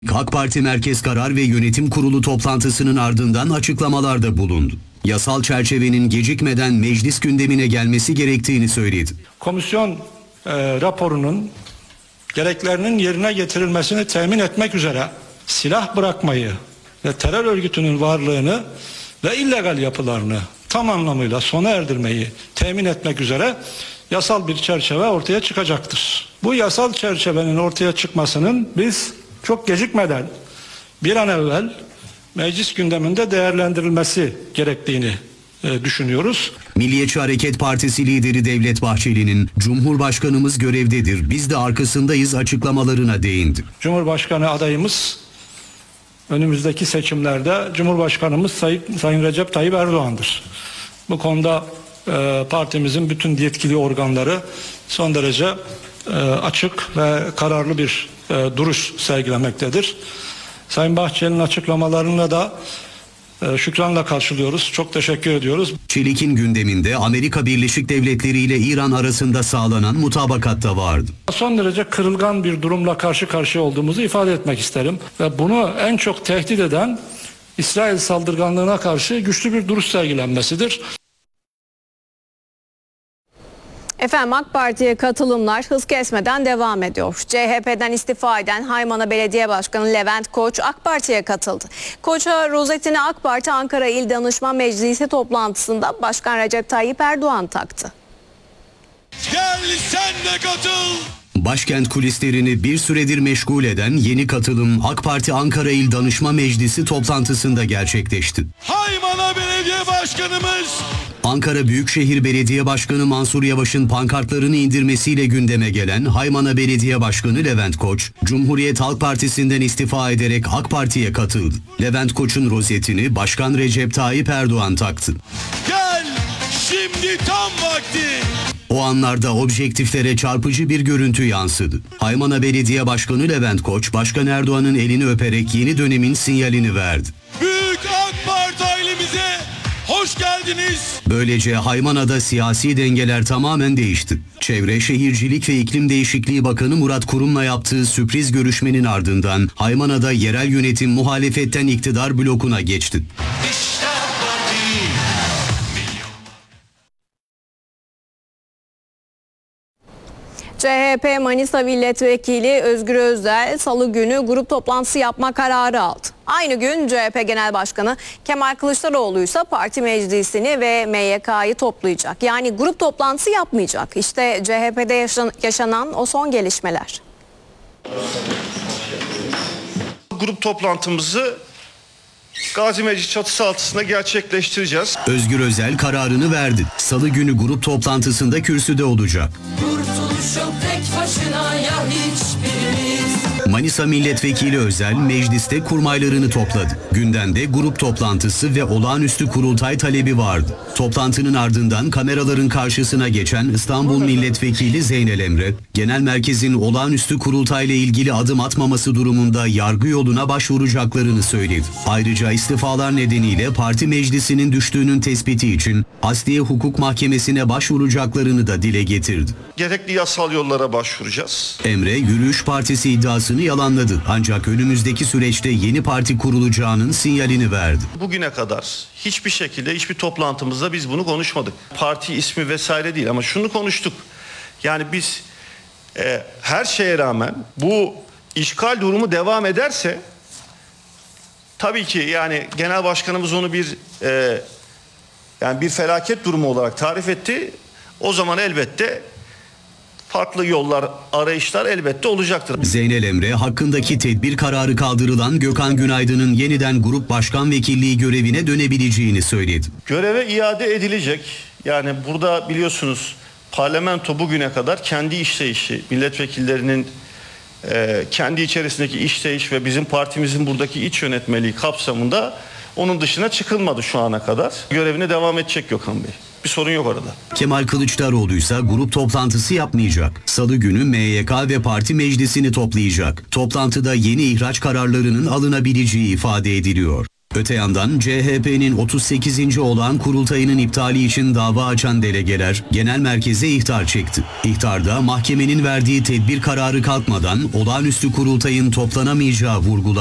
AK Parti Merkez Karar ve Yönetim Kurulu toplantısının ardından açıklamalarda bulundu. Yasal çerçevenin gecikmeden meclis gündemine gelmesi gerektiğini söyledi. Komisyon raporunun gereklerinin yerine getirilmesini temin etmek üzere silah bırakmayı ve terör örgütünün varlığını ve illegal yapılarını tam anlamıyla sona erdirmeyi temin etmek üzere yasal bir çerçeve ortaya çıkacaktır. Bu yasal çerçevenin ortaya çıkmasının biz çok gecikmeden bir an evvel meclis gündeminde değerlendirilmesi gerektiğini düşünüyoruz. Milliyetçi Hareket Partisi lideri Devlet Bahçeli'nin "Cumhurbaşkanımız görevdedir, biz de arkasındayız" açıklamalarına değindi. Cumhurbaşkanı adayımız önümüzdeki seçimlerde Cumhurbaşkanımız Sayın Recep Tayyip Erdoğan'dır. Bu konuda partimizin bütün yetkili organları son derece açık ve kararlı bir duruş sergilemektedir. Sayın Bahçeli'nin açıklamalarını da şükranla karşılıyoruz. Çok teşekkür ediyoruz. Çelik'in gündeminde Amerika Birleşik Devletleri ile İran arasında sağlanan mutabakat da vardı. Son derece kırılgan bir durumla karşı karşıya olduğumuzu ifade etmek isterim. Ve bunu en çok tehdit eden İsrail saldırganlığına karşı güçlü bir duruş sergilenmesidir. Efendim, AK Parti'ye katılımlar hız kesmeden devam ediyor. CHP'den istifa eden Haymana Belediye Başkanı Levent Koç AK Parti'ye katıldı. Koç'a rozetini AK Parti Ankara İl Danışman Meclisi toplantısında Başkan Recep Tayyip Erdoğan taktı. Gel sen de katıl. Başkent kulislerini bir süredir meşgul eden yeni katılım AK Parti Ankara İl Danışma Meclisi toplantısında gerçekleşti. Haymana Belediye Başkanımız Ankara Büyükşehir Belediye Başkanı Mansur Yavaş'ın pankartlarını indirmesiyle gündeme gelen Haymana Belediye Başkanı Levent Koç, Cumhuriyet Halk Partisi'nden istifa ederek AK Parti'ye katıldı. Levent Koç'un rozetini Başkan Recep Tayyip Erdoğan taktı. gel şimdi tam vakti. O anlarda objektiflere çarpıcı bir görüntü yansıdı. Haymana Belediye Başkanı Levent Koç, Başkan Erdoğan'ın elini öperek yeni dönemin sinyalini verdi. Büyük AK Parti ailemize hoş geldiniz. Böylece Haymana'da siyasi dengeler tamamen değişti. Çevre, Şehircilik ve İklim Değişikliği Bakanı Murat Kurum'la yaptığı sürpriz görüşmenin ardından Haymana'da yerel yönetim muhalefetten iktidar blokuna geçti. CHP Manisa Milletvekili Özgür Özel salı günü grup toplantısı yapma kararı aldı. Aynı gün CHP Genel Başkanı Kemal Kılıçdaroğlu ise parti meclisini ve MYK'yı toplayacak. Yani grup toplantısı yapmayacak. İşte CHP'de yaşanan o son gelişmeler. Grup toplantımızı Gazi Meclis çatısı altında gerçekleştireceğiz. Özgür Özel kararını verdi. Salı günü grup toplantısında kürsüde olacak. Kurtuluşum tek başına ya hiçbirimiz. Manisa Milletvekili Özel mecliste kurmaylarını topladı. Gündemde grup toplantısı ve olağanüstü kurultay talebi vardı. Toplantının ardından kameraların karşısına geçen İstanbul Milletvekili Zeynel Emre, genel merkezin olağanüstü kurultayla ilgili adım atmaması durumunda yargı yoluna başvuracaklarını söyledi. Ayrıca istifalar nedeniyle parti meclisinin düştüğünün tespiti için Asliye Hukuk Mahkemesi'ne başvuracaklarını da dile getirdi. Gerekli yasal yollara başvuracağız. Emre, Yürüyüş Partisi iddiasını yalanladı. Ancak önümüzdeki süreçte yeni parti kurulacağının sinyalini verdi. Bugüne kadar hiçbir şekilde hiçbir toplantımızda biz bunu konuşmadık. Parti ismi vesaire değil ama şunu konuştuk. Yani biz her şeye rağmen bu işgal durumu devam ederse tabii ki yani genel başkanımız onu bir felaket durumu olarak tarif etti. O zaman elbette farklı yollar, arayışlar elbette olacaktır. Zeynel Emre, hakkındaki tedbir kararı kaldırılan Gökhan Günaydın'ın yeniden grup başkan vekilliği görevine dönebileceğini söyledi. Göreve iade edilecek. Yani burada biliyorsunuz parlamento bugüne kadar kendi işleyişi, milletvekillerinin kendi içerisindeki işleyiş ve bizim partimizin buradaki iç yönetmeliği kapsamında onun dışına çıkılmadı şu ana kadar. Görevine devam edecek Gökhan Bey. Bir sorun yok orada. Kemal Kılıçdaroğlu ise grup toplantısı yapmayacak. Salı günü MYK ve parti meclisini toplayacak. Toplantıda yeni ihraç kararlarının alınabileceği ifade ediliyor. Öte yandan CHP'nin 38. olağan kurultayının iptali için dava açan delegeler genel merkeze ihtar çekti. İhtarda mahkemenin verdiği tedbir kararı kalkmadan olağanüstü kurultayın toplanamayacağı vurgulandı.